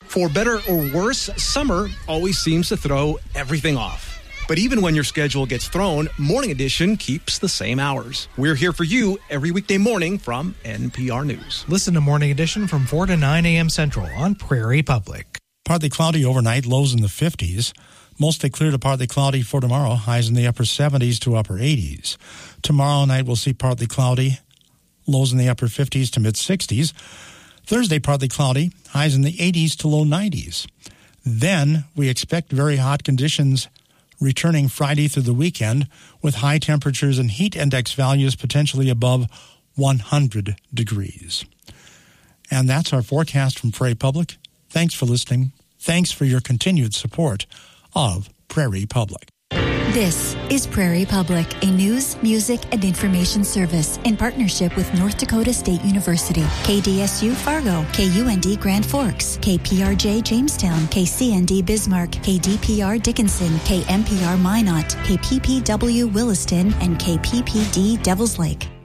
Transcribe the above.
For better or worse, summer always seems to throw everything off. But even when your schedule gets thrown, Morning Edition keeps the same hours. We're here for you every weekday morning from NPR News. Listen to Morning Edition from 4 to 9 a.m. Central on Prairie Public. Partly cloudy overnight, lows in the 50s. Mostly clear to partly cloudy for tomorrow, highs in the upper 70s to upper 80s. Tomorrow night we'll see partly cloudy, lows in the upper 50s to mid 60s. Thursday, partly cloudy, highs in the 80s to low 90s. Then we expect very hot conditions returning Friday through the weekend with high temperatures and heat index values potentially above 100 degrees. And that's our forecast from Prairie Public. Thanks for listening. Thanks for your continued support of Prairie Public. This is Prairie Public, a news, music, and information service in partnership with North Dakota State University, KDSU Fargo, KUND Grand Forks, KPRJ Jamestown, KCND Bismarck, KDPR Dickinson, KMPR Minot, KPPW Williston, and KPPD Devils Lake.